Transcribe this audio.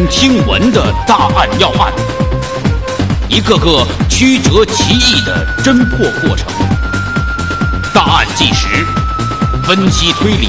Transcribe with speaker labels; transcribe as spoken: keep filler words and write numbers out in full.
Speaker 1: 听闻的大案要案，一个个曲折奇异的侦破过程，大案纪实，分析推理，